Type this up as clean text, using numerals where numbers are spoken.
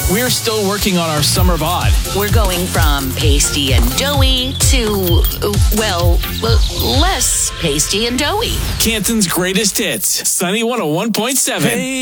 We're still working on our summer bod. We're going from pasty and doughy to, well, less pasty and doughy. Canton's greatest hits. Sunny 101.7. Hey.